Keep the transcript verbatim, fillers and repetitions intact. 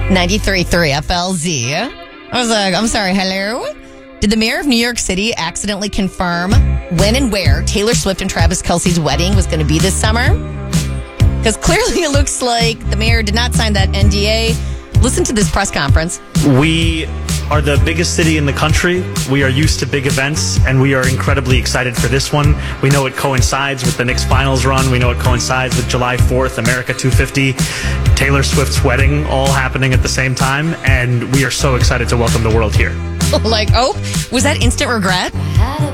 ninety-three point three F L Z. I was like, I'm sorry, hello? Did the mayor of New York City accidentally confirm when and where Taylor Swift and Travis Kelce's wedding was going to be this summer? Because clearly it looks like the mayor did not sign that N D A. Listen to this press conference. We are the biggest city in the country. We are used to big events, and we are incredibly excited for this one. We know it coincides with the Knicks finals run. We know it coincides with July fourth, America two fifty, Taylor Swift's wedding, all happening at the same time, and we are so excited to welcome the world here. Like, oh, was that instant regret?